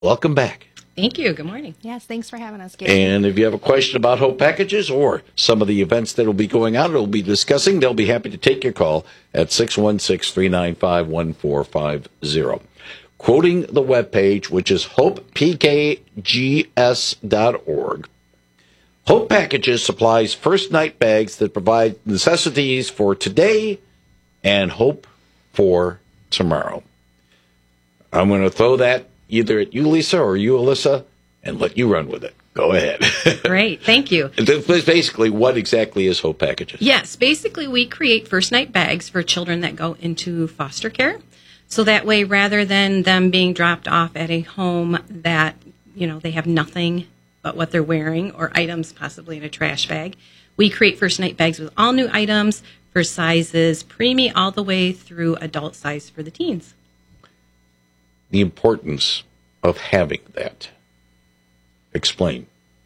welcome back. Thank you. Good morning. Yes, thanks for having us, Gary. And if you have a question about Hope Packages or some of the events that will be going on, we'll be discussing, they'll be happy to take your call at 616-395-1450. Quoting the webpage, which is hopepkgs.org, Hope Packages supplies first night bags that provide necessities for today and hope for tomorrow. I'm going to throw that either at you, Lisa, or you, Alyssa, and let you run with it. Go ahead. Great. Thank you. Basically, what exactly is Hope Packages? Yes. Basically, we create first night bags for children that go into foster care. So that way, rather than them being dropped off at a home that, they have nothing but what they're wearing or items possibly in a trash bag, we create first night bags with all new items for sizes preemie all the way through adult size for the teens. The importance of having that. Explain.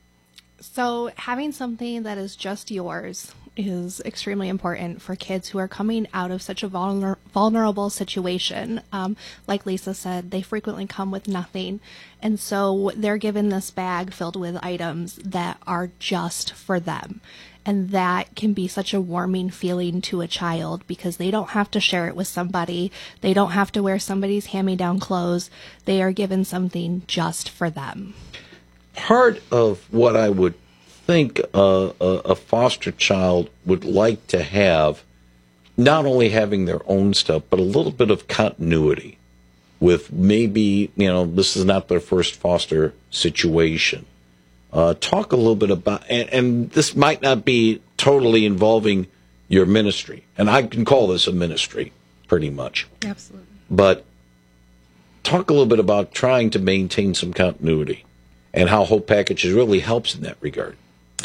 So having something that is just yours is extremely important for kids who are coming out of such a vulnerable situation. Like Lisa said, they frequently come with nothing. And so they're given this bag filled with items that are just for them. And that can be such a warming feeling to a child because they don't have to share it with somebody. They don't have to wear somebody's hand-me-down clothes. They are given something just for them. Part of what I would think a foster child would like to have, not only having their own stuff, but a little bit of continuity with maybe, this is not their first foster situation. Talk a little bit about, and this might not be totally involving your ministry, and I can call this a ministry pretty much. Absolutely. But talk a little bit about trying to maintain some continuity and how Hope Packages really helps in that regard.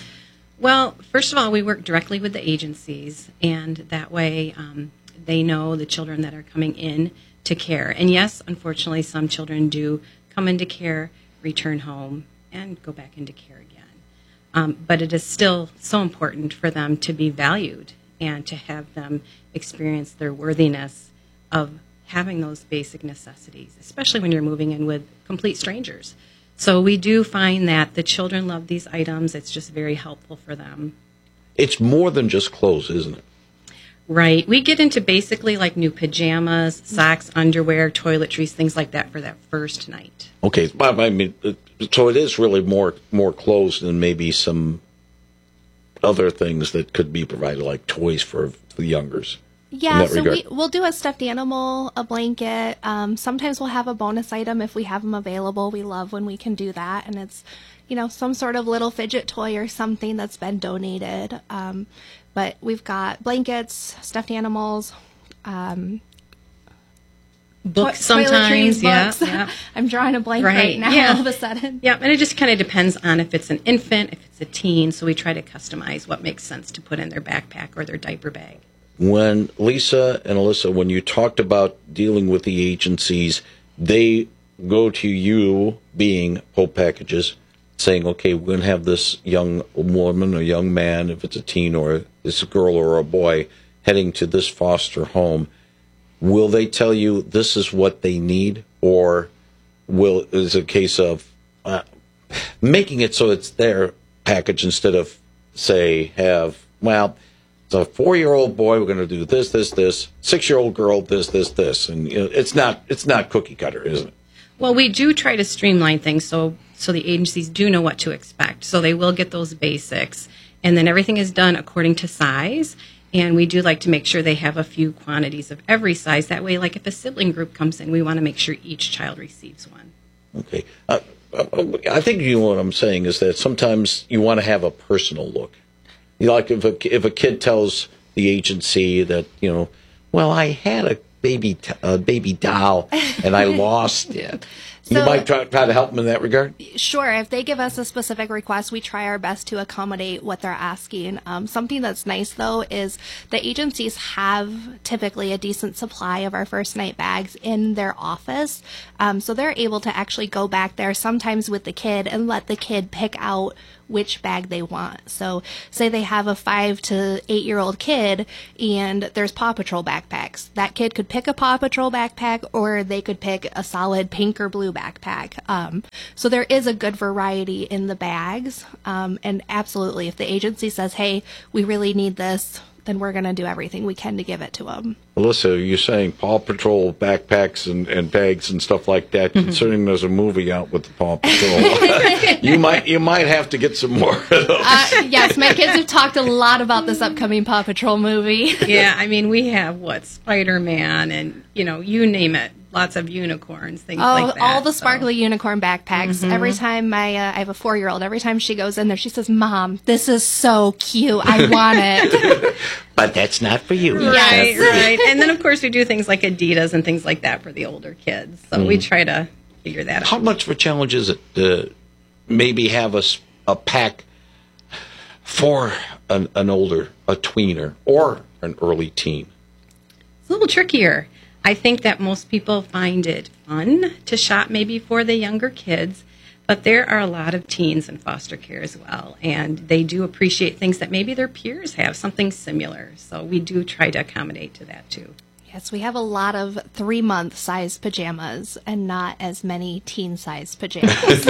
Well, first of all, we work directly with the agencies, and that way they know the children that are coming in to care. And yes, unfortunately, some children do come into care, return home, and go back into care again. But it is still so important for them to be valued and to have them experience their worthiness of having those basic necessities, especially when you're moving in with complete strangers. So we do find that the children love these items. It's just very helpful for them. It's more than just clothes, isn't it? Right. We get into basically like new pajamas, socks, underwear, toiletries, things like that for that first night. Okay. I mean, so it is really more clothes than maybe some other things that could be provided, like toys for the youngers. Yeah, so we'll do a stuffed animal, a blanket. Sometimes we'll have a bonus item if we have them available. We love when we can do that. And it's, some sort of little fidget toy or something that's been donated. But we've got blankets, stuffed animals, books sometimes. Books. Yeah. I'm drawing a blank right now all of a sudden. Yeah, and it just kind of depends on if it's an infant, if it's a teen. So we try to customize what makes sense to put in their backpack or their diaper bag. When Lisa and Alyssa, when you talked about dealing with the agencies, they go to you, being Hope Packages, saying, okay, we're going to have this young woman or young man, if it's a teen or this girl or a boy, heading to this foster home. Will they tell you this is what they need, or is it a case of making it so it's their package instead of, say, it's a 4-year-old boy, we're going to do this, 6-year-old girl, this, and it's not cookie cutter, isn't it? Well, we do try to streamline things so the agencies do know what to expect. So they will get those basics, and then everything is done according to size. And we do like to make sure they have a few quantities of every size. That way, like if a sibling group comes in, we want to make sure each child receives one. Okay. I think what I'm saying is that sometimes you want to have a personal look. Like if a kid tells the agency that, I had a baby doll and I lost it. You might try to help them in that regard? Sure. If they give us a specific request, we try our best to accommodate what they're asking. Something that's nice, though, is the agencies have typically a decent supply of our first night bags in their office. So they're able to actually go back there sometimes with the kid and let the kid pick out which bag they want. So say they have a 5 to 8-year-old kid and there's Paw Patrol backpacks. That kid could pick a Paw Patrol backpack, or they could pick a solid pink or blue backpack. So there is a good variety in the bags. And absolutely, if the agency says, hey, we really need this, then we're going to do everything we can to give it to them. Alyssa, you're saying Paw Patrol backpacks and bags and stuff like that. Considering there's a movie out with the Paw Patrol, you might have to get some more of those. Yes, my kids have talked a lot about this upcoming Paw Patrol movie. Yeah, I mean, we have Spider-Man and, you name it. Lots of unicorns, things like that. All the sparkly unicorn backpacks. Every time I have a 4-year-old, every time she goes in there, she says, Mom, this is so cute. I want it. But that's not for you. Right, right. And then, of course, we do things like Adidas and things like that for the older kids. So we try to figure that out. How much of a challenge is it to maybe have a pack for a tweener or an early teen? It's a little trickier. I think that most people find it fun to shop maybe for the younger kids, but there are a lot of teens in foster care as well, and they do appreciate things that maybe their peers have, something similar. So we do try to accommodate to that too. Yes, we have a lot of 3-month size pajamas and not as many teen size pajamas.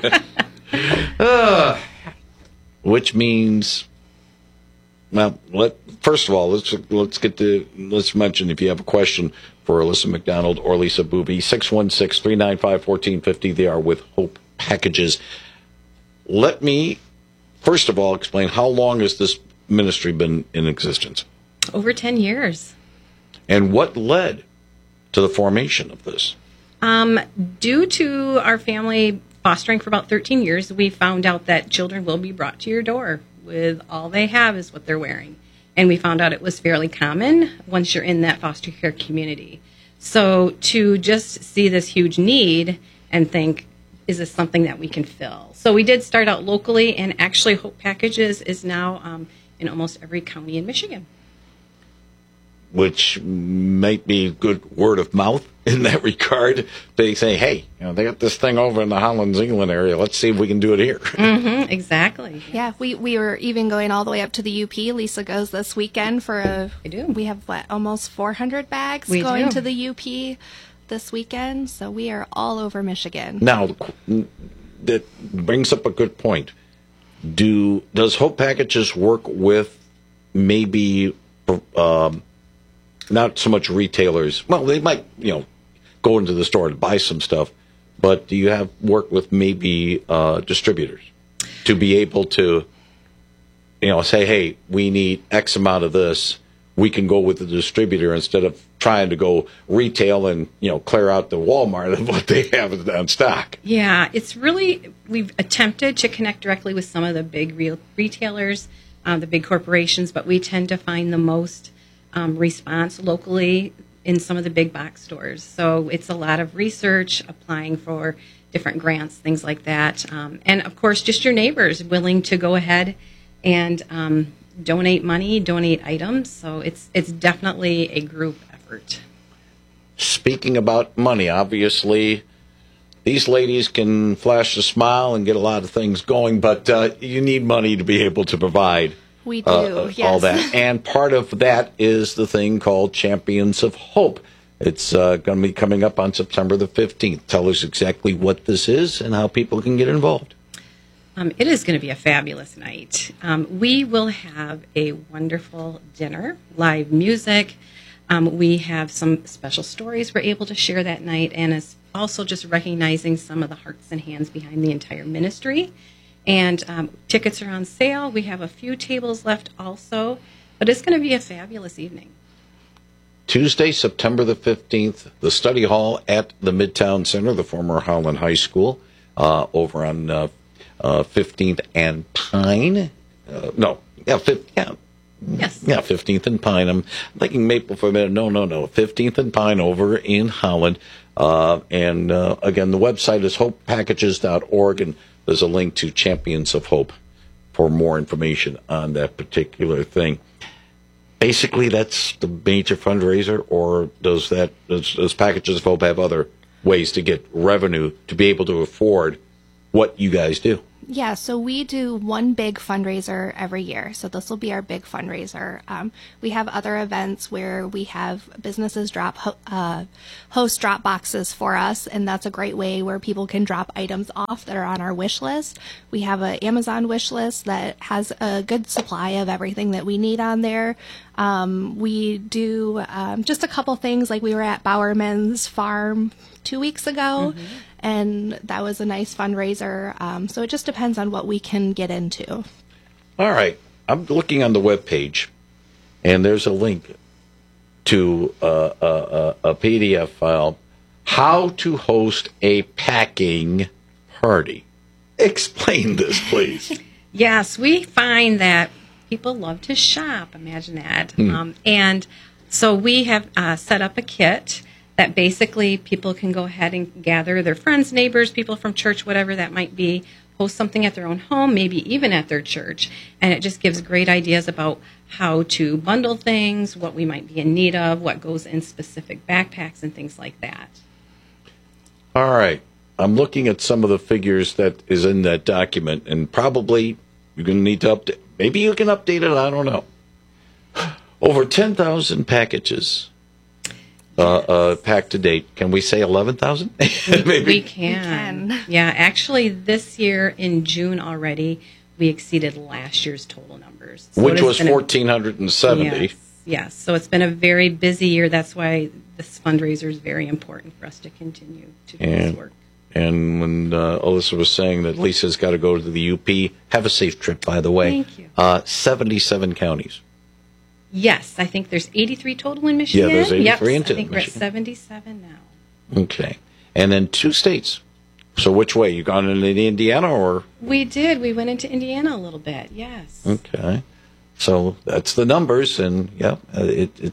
Which means, well, first of all, let's mention if you have a question for Alyssa McDonald or Lisa Booby, 616-395-1450. They are with Hope Packages. Let me, first of all, explain how long has this ministry been in existence? Over 10 years. And what led to the formation of this? Due to our family fostering for about 13 years, we found out that children will be brought to your door with all they have is what they're wearing. And we found out it was fairly common once you're in that foster care community. So to just see this huge need and think, is this something that we can fill? So we did start out locally, and actually Hope Packages is now in almost every county in Michigan. Which might be good word of mouth in that regard. They say, hey, they got this thing over in the Holland-Zeeland area. Let's see if we can do it here. Mm-hmm, exactly. Yeah, we were even going all the way up to the UP. Lisa goes this weekend for we have, almost 400 bags going to the UP this weekend. So we are all over Michigan. Now, that brings up a good point. Does Hope Packages work with maybe not so much retailers? Well, they might, go into the store to buy some stuff, but do you have work with maybe distributors to be able to, say, hey, we need X amount of this. We can go with the distributor instead of trying to go retail and, clear out the Walmart of what they have on stock. Yeah, we've attempted to connect directly with some of the big retailers, the big corporations, but we tend to find the most response locally in some of the big box stores. So it's a lot of research, applying for different grants, things like that. And of course, just your neighbors willing to go ahead and donate money, donate items. So it's definitely a group effort. Speaking about money, obviously, these ladies can flash a smile and get a lot of things going, but you need money to be able to provide. We do, yes. All that. And part of that is the thing called Champions of Hope. It's going to be coming up on September the 15th. Tell us exactly what this is and how people can get involved. It is going to be a fabulous night. We will have a wonderful dinner, live music. We have some special stories we're able to share that night, and it's also just recognizing some of the hearts and hands behind the entire ministry. And tickets are on sale. We have a few tables left also, but it's going to be a fabulous evening. Tuesday, September the 15th, the study hall at the Midtown Center, the former Howland High School, over on 15th and Pine. Yes. 15th and Pine. I'm thinking Maple for a minute. No. 15th and Pine over in Holland. And again, the website is hopepackages.org, and there's a link to Champions of Hope for more information on that particular thing. Basically, that's the major fundraiser, or does Packages of Hope have other ways to get revenue to be able to afford what you guys do? Yeah, so we do one big fundraiser every year. So this will be our big fundraiser. We have other events where we have businesses host drop boxes for us, and that's a great way where people can drop items off that are on our wish list. We have an Amazon wish list that has a good supply of everything that we need on there. We do just a couple things, like we were at Bowerman's Farm 2 weeks ago, and that was a nice fundraiser. So it just depends on what we can get into. All right. I'm looking on the webpage, and there's a link to a PDF file, How to Host a Packing Party. Explain this, please. Yes, we find that people love to shop. Imagine that. And so we have set up a kit that basically people can go ahead and gather their friends, neighbors, people from church, whatever that might be, host something at their own home, maybe even at their church. And it just gives great ideas about how to bundle things, what we might be in need of, what goes in specific backpacks and things like that. All right. I'm looking at some of the figures that is in that document, and probably you're going to need to update. Maybe you can update it. I don't know. Over 10,000 packages packed to date. Can we say 11,000? We can. Yeah, actually, this year in June already, we exceeded last year's total numbers. So which was 1,470. Yes. So it's been a very busy year. That's why this fundraiser is very important for us to continue to do this work. And when Alyssa was saying that Lisa's got to go to the UP, have a safe trip, by the way. Thank you. 77 counties. Yes, I think there's 83 total in Michigan. Yeah, there's 83 in I think Michigan. we're at 77 now. Okay. And then 2 states. So which way? You gone into Indiana or? We did. We went into Indiana a little bit, yes. Okay. So that's the numbers, and it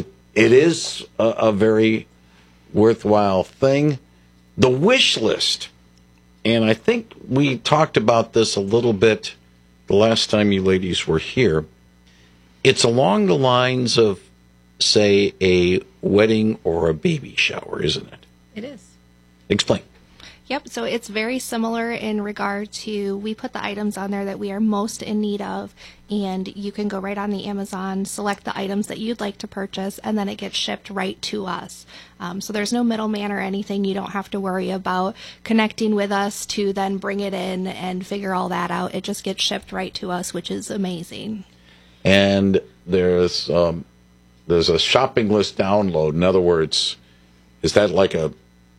is a very worthwhile thing. The wish list, and I think we talked about this a little bit the last time you ladies were here. It's along the lines of, say, a wedding or a baby shower, isn't it? It is. Explain. Yep, so it's very similar in regard to, we put the items on there that we are most in need of, and you can go right on the Amazon, select the items that you'd like to purchase, and then it gets shipped right to us. So there's no middleman or anything. You don't have to worry about connecting with us to then bring it in and figure all that out. It just gets shipped right to us, which is amazing. And there's a shopping list download. In other words, is that like a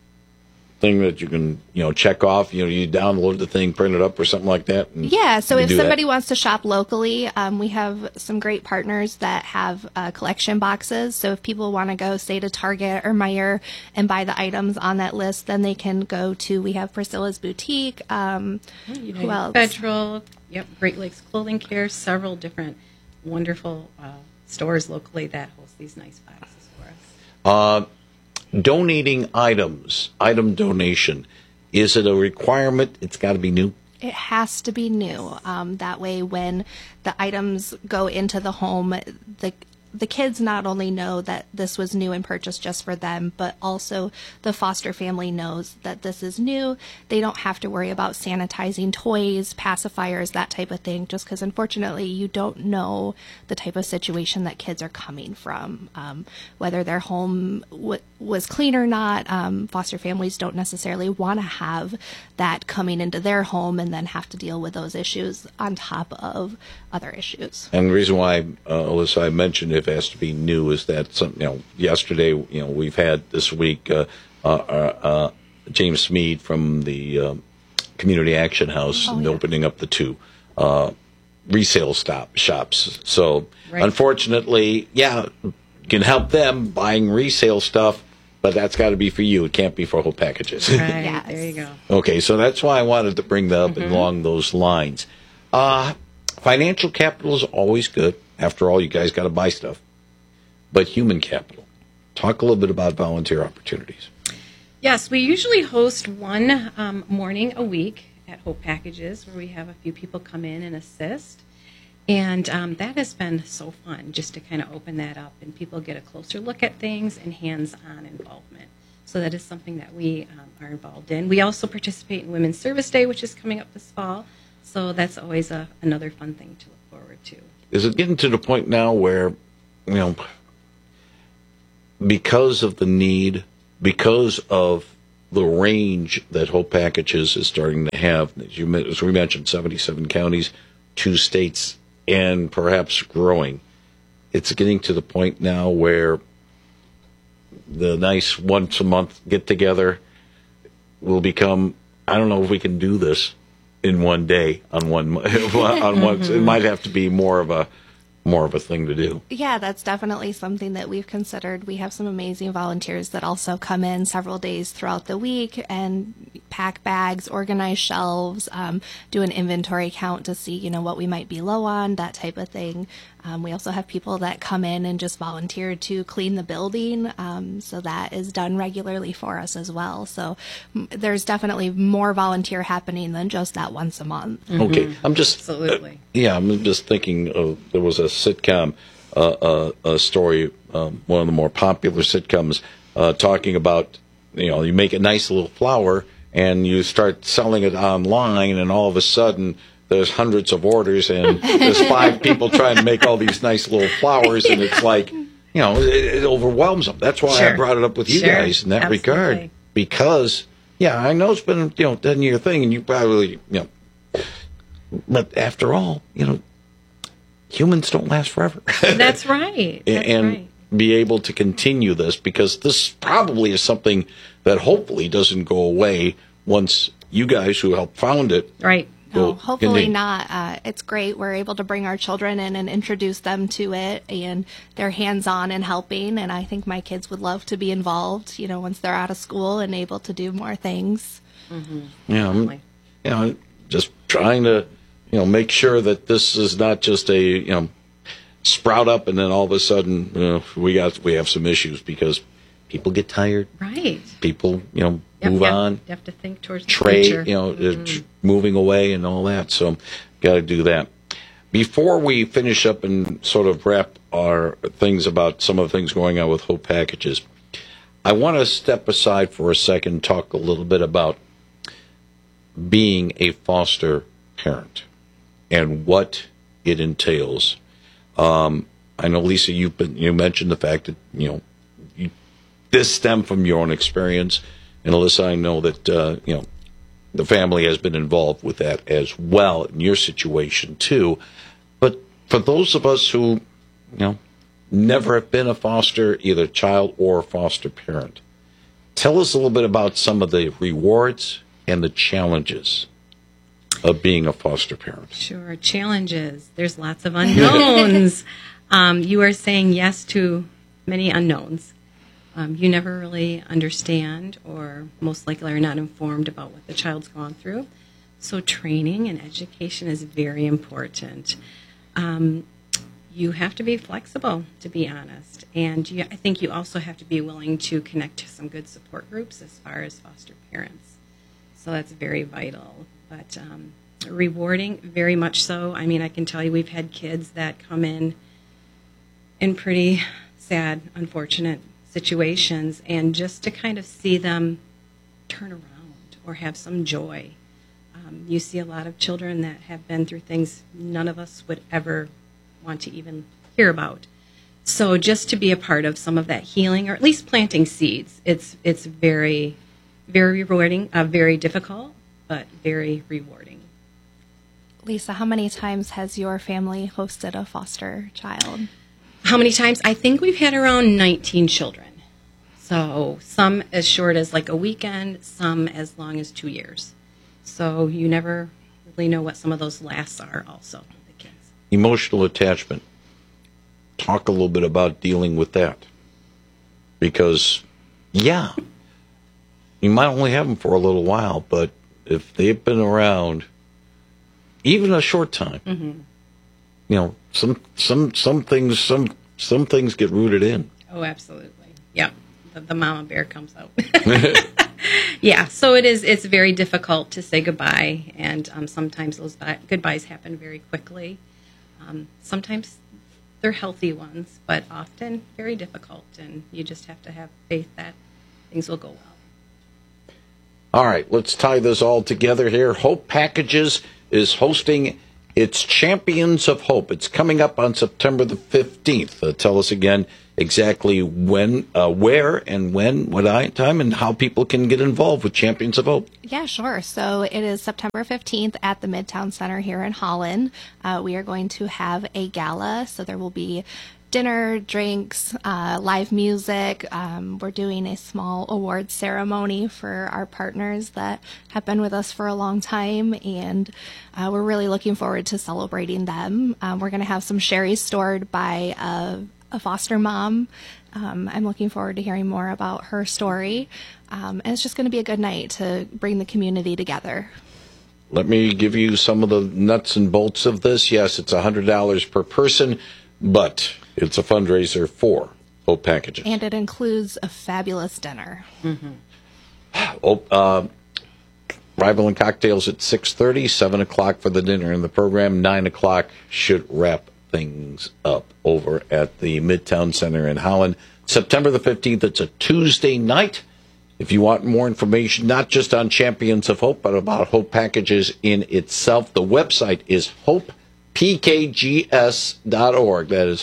thing that you can, check off? You download the thing, print it up, or something like that? Yeah, so if somebody wants to shop locally, we have some great partners that have collection boxes. So if people want to go, say, to Target or Meijer and buy the items on that list, then they can go to, we have Priscilla's Boutique. Who else? Federal, Great Lakes Clothing Care, several different wonderful stores locally that host these nice boxes for us. Donating items, item donation, is it a requirement? It's got to be new? It has to be new. That way, when the items go into the home, the kids not only know that this was new and purchased just for them, but also the foster family knows that this is new. They don't have to worry about sanitizing toys, pacifiers, that type of thing, just because unfortunately you don't know the type of situation that kids are coming from. Whether their home was clean or not, foster families don't necessarily want to have that coming into their home and then have to deal with those issues on top of other issues. And the reason why, Alyssa, I mentioned if it has to be new is that yesterday, we've had this week James Smead from the Community Action House opening up the 2 resale shops. So unfortunately, you can help them buying resale stuff, but that's got to be for you. It can't be for whole packages. Right, Yes. There you go. Okay, so that's why I wanted to bring that up along those lines. Financial capital is always good. After all, you guys got to buy stuff. But human capital. Talk a little bit about volunteer opportunities. Yes, we usually host one morning a week at Hope Packages where we have a few people come in and assist. And that has been so fun just to kind of open that up and people get a closer look at things and hands-on involvement. So that is something that we are involved in. We also participate in Women's Service Day, which is coming up this fall. So that's always another fun thing to look forward to. Is it getting to the point now where, because of the need, because of the range that Hope Packages is starting to have, as we mentioned, 77 counties, 2 states, and perhaps growing, it's getting to the point now where the nice once-a-month get-together will become, I don't know if we can do this in one day on one. It might have to be more of a thing to do. Yeah, that's definitely something that we've considered. We have some amazing volunteers that also come in several days throughout the week and pack bags, organize shelves, do an inventory count to see, what we might be low on, that type of thing. We also have people that come in and just volunteer to clean the building. So that is done regularly for us as well. So there's definitely more volunteer happening than just that once a month. Mm-hmm. Okay. I'm just, absolutely. I'm just thinking of, there was a sitcom, a story, one of the more popular sitcoms, talking about, you make a nice little flower and you start selling it online, and all of a sudden there's hundreds of orders and there's 5 people trying to make all these nice little flowers, and it's like, it overwhelms them. That's why I brought it up with you guys in that regard, because I know it's been a 10-year thing, and you probably but after all, humans don't last forever. That's right. And be able to continue this, because this probably is something that hopefully doesn't go away once you guys who helped found it. Right. No, hopefully not. It's great. We're able to bring our children in and introduce them to it, and they're hands-on and helping. And I think my kids would love to be involved, once they're out of school and able to do more things. Mm-hmm. Yeah, just trying to, make sure that this is not just a, sprout up and then all of a sudden we have some issues, because people get tired. Right. People, move on. You have to think towards the trade, future. Moving away and all that. So, got to do that. Before we finish up and sort of wrap our things about some of the things going on with Hope Packages, I want to step aside for a second and talk a little bit about being a foster parent and what it entails. I know, Lisa, you mentioned the fact that, this stemmed from your own experience. And Alyssa, I know that, the family has been involved with that as well in your situation too. But for those of us who, never have been a foster, either child or foster parent, tell us a little bit about some of the rewards and the challenges of being a foster parent. Sure. Challenges. There's lots of unknowns. You are saying yes to many unknowns. You never really understand, or most likely are not informed about what the child's gone through. So training and education is very important. You have to be flexible, to be honest. And I think you also have to be willing to connect to some good support groups as far as foster parents. So that's very vital. But rewarding, very much so. I mean, I can tell you we've had kids that come in pretty sad, unfortunate situations, and just to kind of see them turn around or have some joy. You see a lot of children that have been through things none of us would ever want to even hear about. So just to be a part of some of that healing, or at least planting seeds, it's very, very rewarding, very difficult, but very rewarding. Lisa, how many times has your family hosted a foster child? How many times? I think we've had around 19 children. So some as short as like a weekend, some as long as 2 years. So you never really know what some of those lasts are also, the kids. Emotional attachment. Talk a little bit about dealing with that. Because, you might only have them for a little while, but if they've been around even a short time, some things get rooted in. Oh, absolutely. Yeah. The mama bear comes out. Yeah. So it's very difficult to say goodbye. And sometimes those goodbyes happen very quickly. Sometimes they're healthy ones, but often very difficult. And you just have to have faith that things will go well. All right. Let's tie this all together here. Hope Packages is hosting its Champions of Hope. It's coming up on September the 15th. Tell us again exactly when, where, and when, what time, and how people can get involved with Champions of Hope. Yeah, sure. So it is September 15th at the Midtown Center here in Holland. We are going to have a gala, so there will be dinner, drinks, live music. We're doing a small award ceremony for our partners that have been with us for a long time, and we're really looking forward to celebrating them. We're going to have some sherry stored by a foster mom. I'm looking forward to hearing more about her story. And it's just going to be a good night to bring the community together. Let me give you some of the nuts and bolts of this. Yes, it's $100 per person, but it's a fundraiser for Hope Packages. And it includes a fabulous dinner. Arrival and cocktails at 6:30, 7 o'clock for the dinner and the program. 9 o'clock should wrap things up over at the Midtown Center in Holland. September the 15th, it's a Tuesday night. If you want more information, not just on Champions of Hope, but about Hope Packages in itself, the website is hopepkgs.org. That is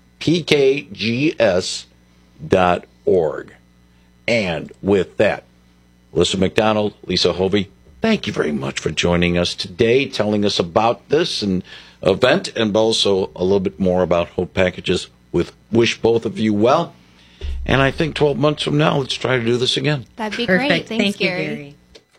hopepkgs.org. And with that, Melissa McDonald, Lisa Hovey, thank you very much for joining us today, telling us about this and event, and also a little bit more about Hope Packages. Wish both of you well. And I think 12 months from now, let's try to do this again. That'd be Perfect. great. Thanks, Thank you, Gary.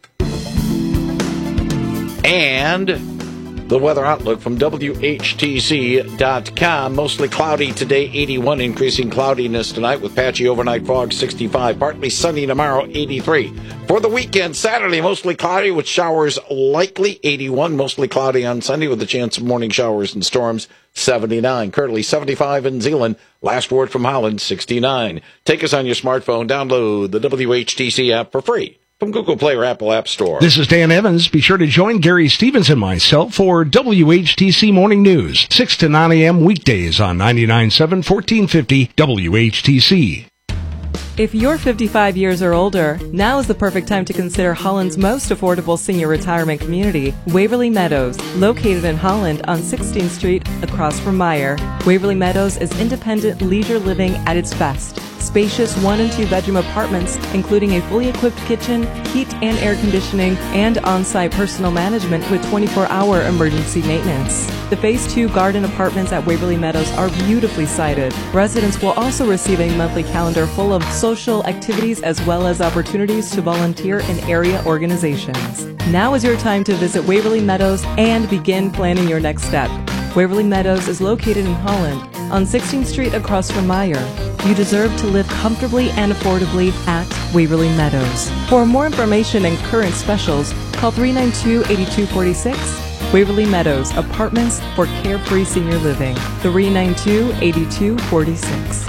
And the weather outlook from WHTC.com. Mostly cloudy today, 81. Increasing cloudiness tonight with patchy overnight fog, 65. Partly sunny tomorrow, 83. For the weekend, Saturday, mostly cloudy with showers likely, 81. Mostly cloudy on Sunday with a chance of morning showers and storms, 79. Currently 75 in Zeeland. Last word from Holland, 69. Take us on your smartphone. Download the WHTC app for free from Google Play or Apple App Store. This is Dan Evans. Be sure to join Gary Stevens and myself for WHTC Morning News, 6 to 9 a.m. weekdays on 99.7 1450 WHTC. If you're 55 years or older, now is the perfect time to consider Holland's most affordable senior retirement community, Waverly Meadows, located in Holland on 16th Street across from Meyer. Waverly Meadows is independent leisure living at its best. Spacious 1- and 2-bedroom apartments, including a fully equipped kitchen, heat and air conditioning, and on-site personal management with 24-hour emergency maintenance. The Phase 2 garden apartments at Waverly Meadows are beautifully sited. Residents will also receive a monthly calendar full of social activities as well as opportunities to volunteer in area organizations. Now is your time to visit Waverly Meadows and begin planning your next step. Waverly Meadows is located in Holland on 16th Street across from Meyer. You deserve to live comfortably and affordably at Waverly Meadows. For more information and current specials, call 392-8246. Waverly Meadows, apartments for carefree senior living. 392-8246.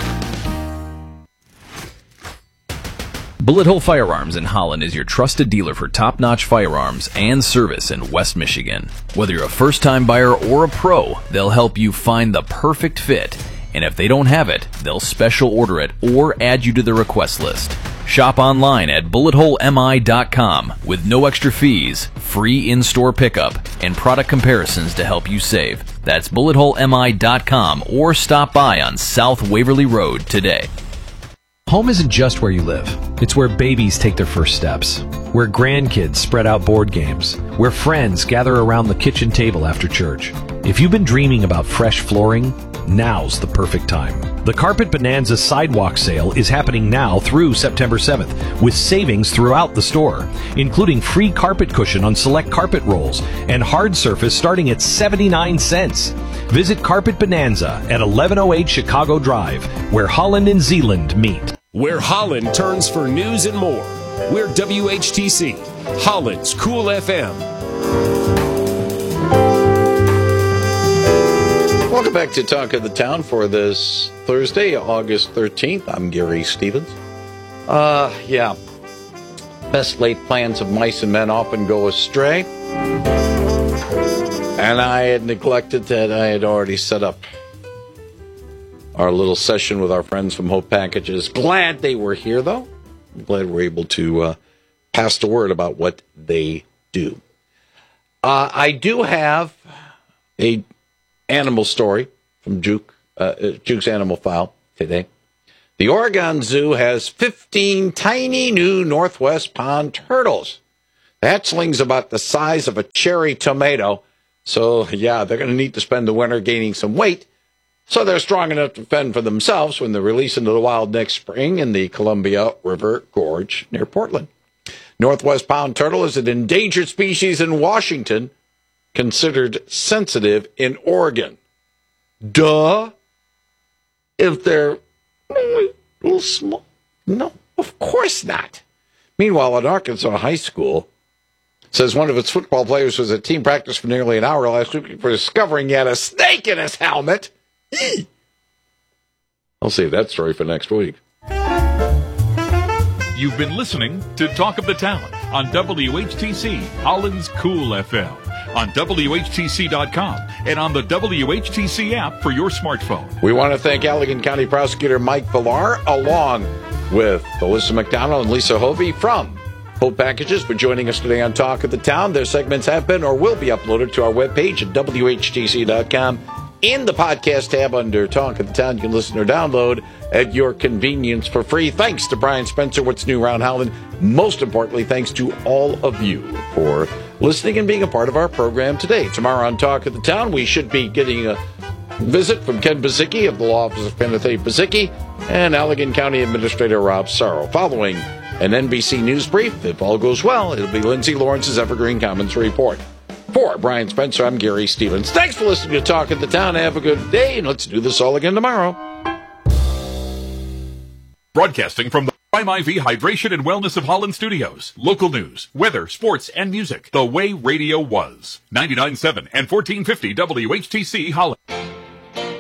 Bullet Hole Firearms in Holland is your trusted dealer for top-notch firearms and service in West Michigan. Whether you're a first-time buyer or a pro, they'll help you find the perfect fit. And if they don't have it, they'll special order it or add you to the request list. Shop online at bulletholemi.com with no extra fees, free in-store pickup, and product comparisons to help you save. That's bulletholemi.com or stop by on South Waverly Road today. Home isn't just where you live. It's where babies take their first steps, where grandkids spread out board games, where friends gather around the kitchen table after church. If you've been dreaming about fresh flooring, now's the perfect time. The Carpet Bonanza Sidewalk Sale is happening now through September 7th, with savings throughout the store, including free carpet cushion on select carpet rolls and hard surface starting at 79 cents. Visit Carpet Bonanza at 1108 Chicago Drive, where Holland and Zeeland meet. Where Holland turns for news and more. We're WHTC, Holland's Cool FM. Welcome back to Talk of the Town for this Thursday, August 13th. I'm Gary Stevens. Best laid plans of mice and men often go astray. And I had neglected that I had already set up our little session with our friends from Hope Packages. Glad they were here, though. I'm glad we're able to pass the word about what they do. I do have a animal story from Juke's Animal File today. The Oregon Zoo has 15 tiny new Northwest pond turtles. The hatchling's about the size of a cherry tomato. So, yeah, they're going to need to spend the winter gaining some weight so they're strong enough to fend for themselves when they're released into the wild next spring in the Columbia River Gorge near Portland. Northwest pond turtle is an endangered species in Washington, considered sensitive in Oregon. Duh. If they're a little small. No, of course not. Meanwhile, at Arkansas High School, says one of its football players was at team practice for nearly an hour last week for discovering he had a snake in his helmet. I'll save that story for next week. You've been listening to Talk of the Town on WHTC, Holland's Cool FM, on WHTC.com, and on the WHTC app for your smartphone. We want to thank Allegan County Prosecutor Mike Villar, along with Alyssa McDonald and Lisa Hovey from Hope Packages, for joining us today on Talk of the Town. Their segments have been or will be uploaded to our webpage at WHTC.com. In the podcast tab under Talk of the Town, you can listen or download at your convenience for free. Thanks to Brian Spencer, What's New Around Howland. Most importantly, thanks to all of you for listening and being a part of our program today. Tomorrow on Talk of the Town, we should be getting a visit from Ken Bazicki of the Law Office of Kenneth A. Bazicki and Allegan County Administrator Rob Sorrow. Following an NBC News brief, if all goes well, it'll be Lindsay Lawrence's Evergreen Commons Report. For Brian Spencer, I'm Gary Stevens. Thanks for listening to Talk of the Town. Have a good day, and let's do this all again tomorrow. Broadcasting from the Prime IV Hydration and Wellness of Holland Studios. Local news, weather, sports, and music. The way radio was. 99.7 and 1450 WHTC Holland.